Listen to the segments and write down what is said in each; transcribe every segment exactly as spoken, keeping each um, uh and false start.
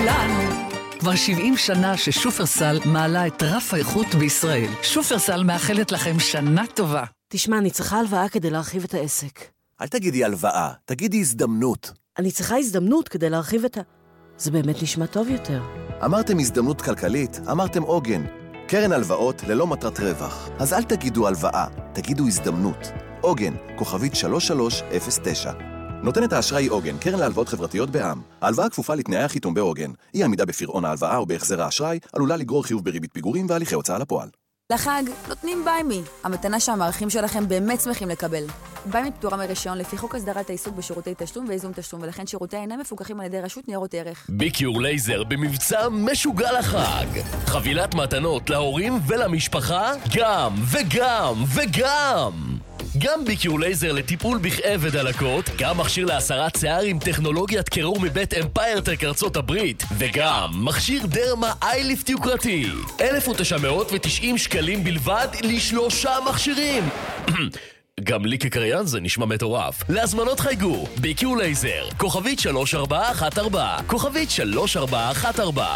כולנו. כבר שבעים שנה ששופרסל מעלה את רף האיכות בישראל. שופרסל מאחלת לכם שנה טובה. תשמע, אני צריכה הלוואה כדי להרחיב את העסק. אל תגידי הלוואה, תגידי הזדמנות. אני צריכה הזדמנות כדי להרחיב את ה... זה באמת נשמע טוב יותר. אמרתם הזדמנות כלכלית, אמרתם עוגן. קרן הלוואות ללא מטרת רווח. אז אל תגידו הלוואה, תגידו הזדמנות. עוגן, כוכבית שלוש שלוש אפס תשע. נותנת האשראי עוגן, קרן להלוואות חברתיות בע"מ. ההלוואה כפופה לתנאי החיתום בעוגן. אי עמידה בפירעון ההלוואה או בהחזר האשראי עלולה לגרור חיוב בריבית פיגורים והליכי הוצאה לפועל. לחג נותנים ביימי, המתנה שהמערכים שלכם באמת שמחים לקבל. ביימי פטורה מרישיון לפי חוק הסדרת העיסוק בשירותי תשלום ואיזון תשלום, ולכן שירותי אינם מפוקחים על ידי רשות ניירות ערך. ביקיור לייזר במבצע משוגע לחג. חבילת מתנות להורים ולמשפחה, גם וגם וגם. גם ביקיור לייזר לטיפול בכאב ודלקות, גם מכשיר להסרת שיער עם טכנולוגיית קירור מבית אמפיירטק ארצות הברית, וגם מכשיר דרמה אייליפט יוקרתי. אלף ותשע מאות ותשעים שקלים בלבד לשלושה מכשירים. גם לי כקריין זה נשמע מטורף. להזמנות חייגו, ביקיור לייזר, כוכבית שלוש ארבע אחת ארבע, כוכבית שלוש ארבע אחת ארבע.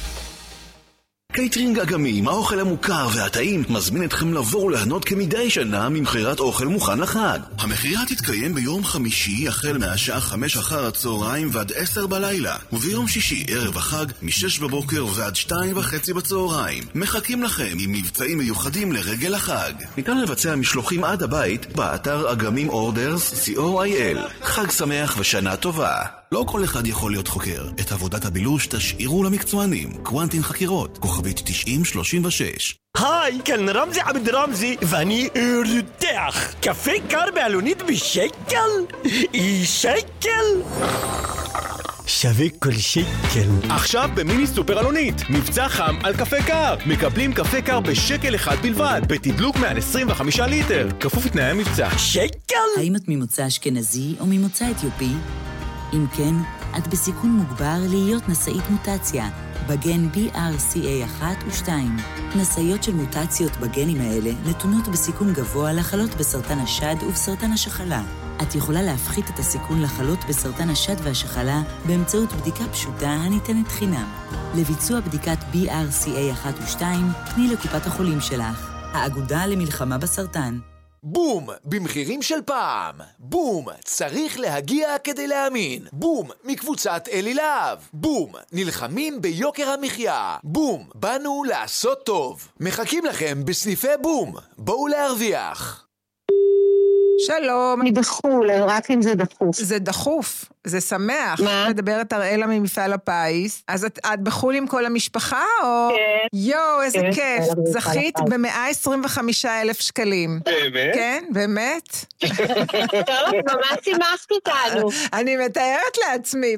קייטרינג אגמים, האוכל המוכר והטעים, מזמין אתכם לבוא ולהנות כמדי שנה ממחירת אוכל מוכן לחג. המחירה תתקיים ביום חמישי החל מהשעה חמש אחר הצהריים ועד עשר בלילה, וביום שישי ערב החג משש בבוקר ועד שתיים וחצי בצהריים. מחכים לכם עם מבצעים מיוחדים לרגל החג. ניתן לבצע משלוחים עד הבית באתר אגמים אורדרס סי או איי אל. חג שמח ושנה טובה. לא כל אחד יכול להיות חוקר. את עבודת הבילוש תשאירו למקצוענים. קוונטין חקירות, כוכבית תשעים שלושים ושש. היי, כאן רמזי עבד רמזי, ואני רותח. קפה קר בעלונית בשקל? אי שקל? שווה כל שקל. עכשיו במיני סופר אלונית, מבצע חם על קפה קר. מקבלים קפה קר בשקל אחד בלבד, בתדלוק מעל עשרים וחמישה ליטר. כפוף לתנאי המבצע. שקל? האם את ממוצא אשכנזי או ממוצא אתיופי? אם כן, את בסיכון מוגבר להיות נשאית מוטציה, בגן בי אר סי איי אחת ושתיים. נשאיות של מוטציות בגנים האלה נתונות בסיכון גבוה לחלות בסרטן השד ובסרטן השחלה. את יכולה להפחית את הסיכון לחלות בסרטן השד והשחלה באמצעות בדיקה פשוטה הניתנת חינם. לביצוע בדיקת בי אר סי איי אחת ושתיים, פני לקופת החולים שלך. האגודה למלחמה בסרטן. בום, במחירים של פעם. בום, צריך להגיע כדי להאמין. בום, מקבוצת אלי להב. בום, נלחמים ביוקר המחיה. בום, באנו לעשות טוב. מחכים לכם בסניפי בום. בואו להרוויח. שלום. אני בחול, רק אם זה דחוף. זה דחוף, זה שמח. מה? מדברת אראלה ממפעל הפיס. אז את, את בחול עם כל המשפחה או? כן. יו, איזה כן, כיף. כן, זכית ב-מאה עשרים וחמישה אלף שקלים. באמת? כן, באמת. טוב, ממש שימחת אותנו. אני מתארת לעצמי.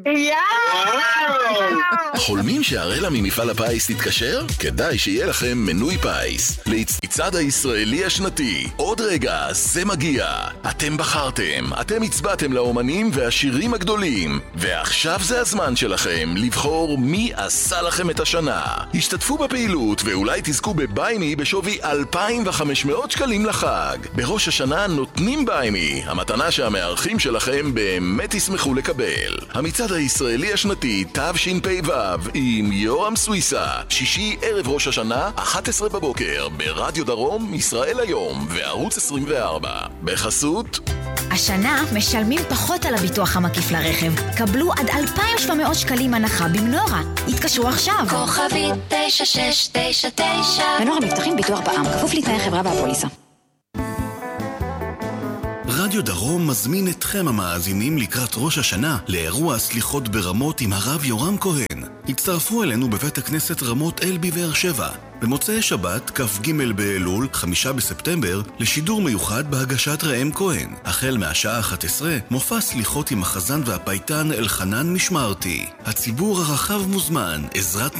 יאו! חולמים שהראלה ממפעל הפיס תתקשר? כדאי שיהיה לכם מנוי פיס. לצד הישראלי השנתי. עוד רגע, זה מגיע. אתם בחרתם, אתם הצבעתם לאומנים והשירים הגדולים, ועכשיו זה הזמן שלכם לבחור מי עשה לכם את השנה. השתתפו בפעילות ואולי תזכו בביימי בשווי אלפיים וחמש מאות שקלים לחג. בראש השנה נותנים ביימי, המתנה שהמארחים שלכם באמת ישמחו לקבל. המצעד הישראלי השנתי תשפ"ו עם יורם סוויסה, שישי ערב ראש השנה, אחת עשרה בבוקר, ברדיו דרום, ישראל היום וערוץ עשרים וארבע. בחסות השנה משלמים פחות על הביטוח המקיף לרכב. קבלו עד אלפיים ושבע מאות שקלים הנחה במנורה. התקשרו עכשיו. כוכבית תשע שש תשע תשע. מנורה מבטחים ביטוח בע"מ, כפוף לתנאי החברה והפוליסה. רדיו דרום מזמין אתכם המאזינים לקראת ראש השנה לאירוע סליחות ברמות עם הרב יורם כהן. הצטרפו אלינו בבית הכנסת רמות אל בבאר שבע במוצאי שבת כ"ג באלול חמישה בספטמבר לשידור מיוחד בהגשת ראם כהן. החל מהשעה אחת עשרה מופע סליחות עם החזן והפייטן אלחנן משמרתי. הציבור הרחב מוזמן, עזרת